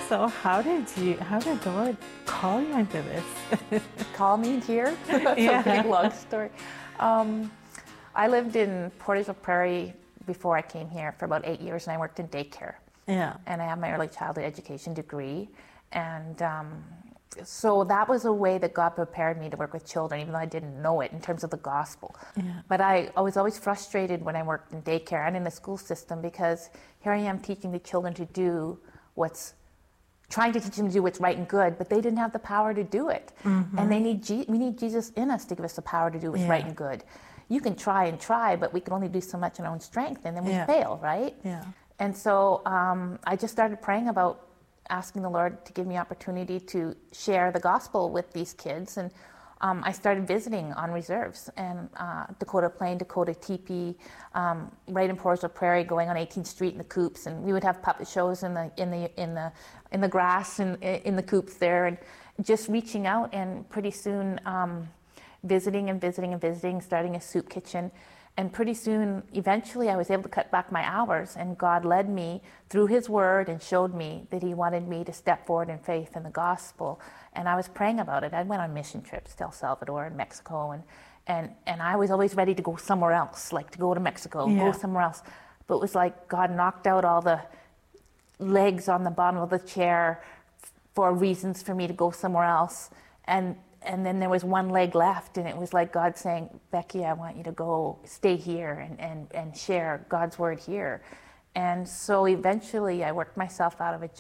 So how did the Lord call you into this? Call me here. That's Yeah. a big long story. I lived in Portage la Prairie before I came here for about 8 years, and I worked in daycare. Yeah. And I have my early childhood education degree, and so that was a way that God prepared me to work with children, even though I didn't know it in terms of the gospel. Yeah. But I was always frustrated when I worked in daycare and in the school system, because here I am teaching the children to do trying to teach them to do what's right and good, but they didn't have the power to do it. Mm-hmm. And we need Jesus in us to give us the power to do what's right and good. You can try and try, but we can only do so much in our own strength, and then we fail, right? Yeah. And so I just started praying about asking the Lord to give me opportunity to share the gospel with these kids. And I started visiting on reserves, and Dakota Plain, Dakota Teepee, right in Portage la Prairie, going on 18th Street in the coops, and we would have puppet shows in the grass and in the coops there, and just reaching out, and pretty soon visiting, starting a soup kitchen. And pretty soon, eventually, I was able to cut back my hours, and God led me through His Word and showed me that He wanted me to step forward in faith in the gospel. And I was praying about it. I went on mission trips to El Salvador and Mexico, and I was always ready to go somewhere else, like to go to Mexico, go somewhere else. But it was like God knocked out all the legs on the bottom of the chair for reasons for me to go somewhere else. And then there was one leg left, and it was like God saying, Becky, I want you to go stay here and share God's word here. And so eventually I worked myself out of a job.